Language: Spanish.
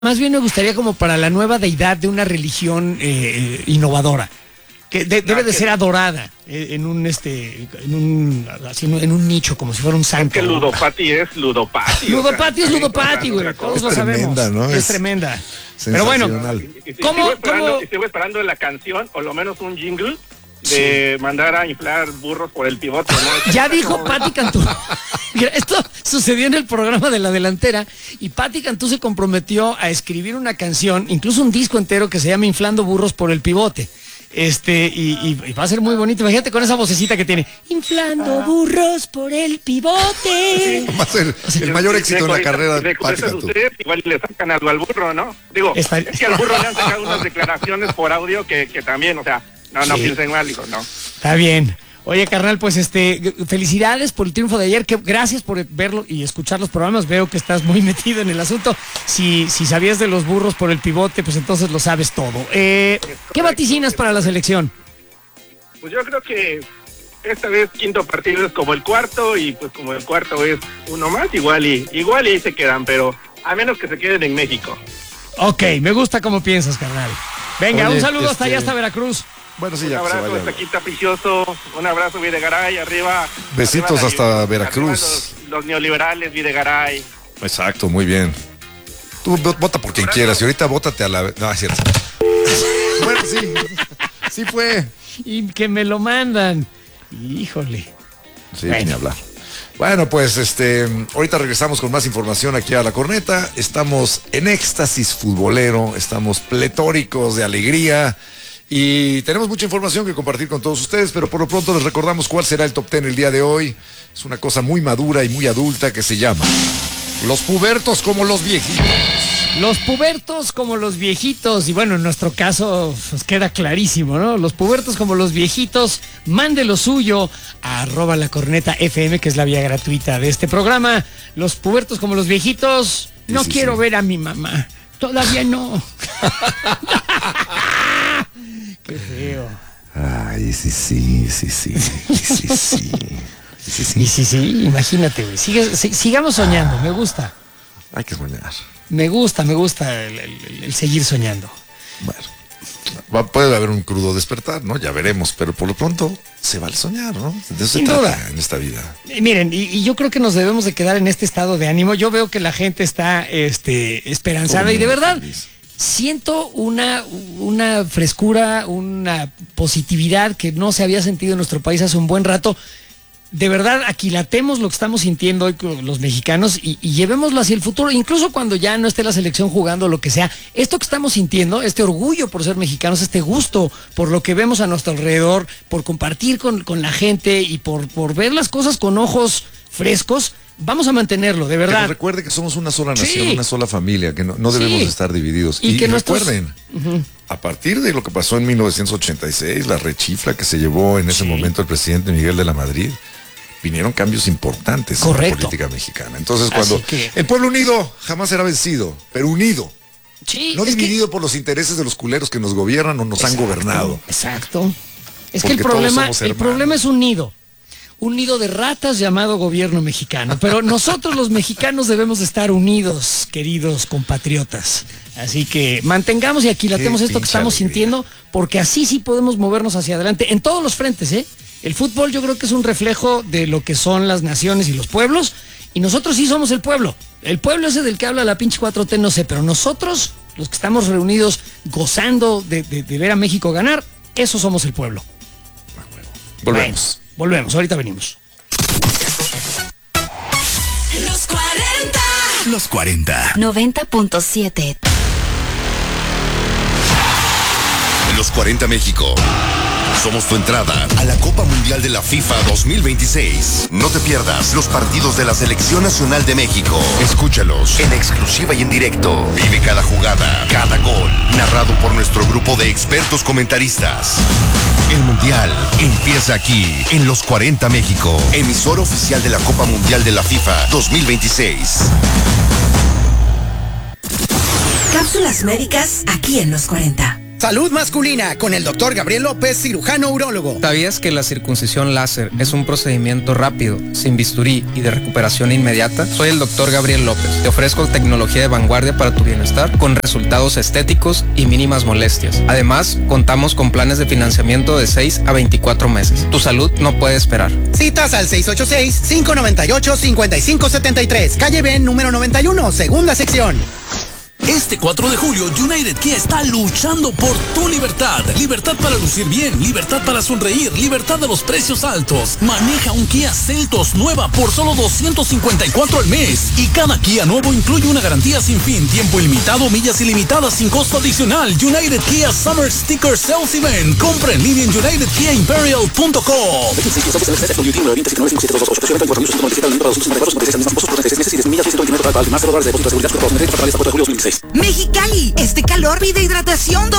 Más bien me gustaría como para la nueva deidad de una religión innovadora, que debe de ser adorada en un nicho, como si fuera un santo. Es que ludopati es ludopati. Ludopati es ludopati, güey. Todos lo sabemos. ¿No? Es tremenda. Pero bueno, sigo esperando la canción, o lo menos un jingle de mandar a inflar burros por el pivote, ¿no? Ya dijo Pati Cantú. Esto sucedió en el programa de La Delantera y Pati Cantú se comprometió a escribir una canción, incluso un disco entero que se llama Inflando burros por el pivote. Y va a ser muy bonito. Imagínate con esa vocecita que tiene. Inflando burros por el pivote. Va a ser el mayor éxito en la carrera de Pati Cantú. Ustedes igual le sacan algo al burro, ¿no? Digo, es que al burro le han sacado unas declaraciones por audio que también, o sea, no piensen mal, hijo, no. Está bien. Oye, carnal, pues felicidades por el triunfo de ayer, gracias por verlo y escuchar los programas, veo que estás muy metido en el asunto. Si sabías de los burros por el pivote, pues entonces lo sabes todo. ¿Qué vaticinas para la selección? Pues yo creo que esta vez quinto partido es como el cuarto, y pues como el cuarto es uno más, igual y ahí se quedan, pero a menos que se queden en México. Ok, me gusta cómo piensas, carnal. Venga, un saludo hasta allá, hasta Veracruz. Bueno, sí, un abrazo hasta Quinta Picioso, un abrazo Videgaray, arriba. Besitos arriba hasta Veracruz. Los neoliberales, Videgaray. Exacto, muy bien. Tú vota por quien quieras y ahorita vótate a la... No, es cierto. Bueno, sí fue. Y que me lo mandan. Híjole. Sí, ni hablar. Bueno, pues ahorita regresamos con más información aquí a La Corneta. Estamos en éxtasis futbolero, estamos pletóricos de alegría. Y tenemos mucha información que compartir con todos ustedes, pero por lo pronto les recordamos cuál será el top 10 el día de hoy. Es una cosa muy madura y muy adulta que se llama Los pubertos como los viejitos. Los pubertos como los viejitos, y bueno, en nuestro caso pues queda clarísimo, ¿no? Los pubertos como los viejitos, mande lo suyo a @lacornetafm, que es la vía gratuita de este programa. Los pubertos como los viejitos, no quiero ver a mi mamá, todavía no. Qué feo. Ay, sí. Sí, imagínate, güey. Sigamos soñando, me gusta. Hay que soñar. Me gusta el seguir soñando. Bueno, puede haber un crudo despertar, ¿no? Ya veremos, pero por lo pronto se vale soñar, ¿no? De eso se trata en esta vida. Miren, y yo creo que nos debemos de quedar en este estado de ánimo. Yo veo que la gente está esperanzada y de verdad... Feliz. Siento una frescura, una positividad que no se había sentido en nuestro país hace un buen rato. De verdad, aquilatemos lo que estamos sintiendo hoy con los mexicanos y llevémoslo hacia el futuro, incluso cuando ya no esté la selección jugando, lo que sea. Esto que estamos sintiendo, este orgullo por ser mexicanos, este gusto por lo que vemos a nuestro alrededor, por compartir con la gente y por ver las cosas con ojos frescos, vamos a mantenerlo, de verdad. Que nos recuerde que somos una sola nación, una sola familia, que no debemos estar divididos. Y que recuerden, a partir de lo que pasó en 1986, la rechifla que se llevó en ese momento el presidente Miguel de la Madrid, vinieron cambios importantes en la política mexicana. Entonces, cuando el pueblo unido jamás será vencido, pero unido. Sí, no dividido por los intereses de los culeros que nos gobiernan o nos han gobernado. Exacto. Es que el problema es un nido de ratas llamado gobierno mexicano. Pero nosotros los mexicanos debemos estar unidos, queridos compatriotas. Así que mantengamos y aquilatemos esto que estamos sintiendo, porque así sí podemos movernos hacia adelante en todos los frentes, ¿eh? El fútbol yo creo que es un reflejo de lo que son las naciones y los pueblos, y nosotros sí somos el pueblo. El pueblo ese del que habla la pinche 4T, no sé, pero nosotros, los que estamos reunidos gozando de ver a México ganar, esos somos el pueblo. Volvemos. Volvemos, ahorita venimos. Los 40. 90.7. Los 40 México. Somos tu entrada a la Copa Mundial de la FIFA 2026. No te pierdas los partidos de la Selección Nacional de México. Escúchalos en exclusiva y en directo. Vive cada jugada, cada gol, narrado por nuestro grupo de expertos comentaristas. El Mundial empieza aquí, en Los 40 México, emisora oficial de la Copa Mundial de la FIFA 2026. Cápsulas médicas aquí en Los 40. Salud masculina con el Dr. Gabriel López, cirujano urólogo. ¿Sabías que la circuncisión láser es un procedimiento rápido, sin bisturí y de recuperación inmediata? Soy el Dr. Gabriel López. Te ofrezco tecnología de vanguardia para tu bienestar con resultados estéticos y mínimas molestias. Además, contamos con planes de financiamiento de 6 a 24 meses. Tu salud no puede esperar. Citas al 686-598-5573. Calle Ben, número 91, segunda sección. Este 4 de julio, United Kia está luchando por tu libertad. Libertad para lucir bien, libertad para sonreír, libertad a los precios altos. Maneja un Kia Seltos nueva por solo $254 al mes. Y cada Kia nuevo incluye una garantía sin fin, tiempo ilimitado, millas ilimitadas sin costo adicional. United Kia Summer Sticker Sales Event. Compra en línea en unitedkiaimperial.com. Mexicali, este calor pide hidratación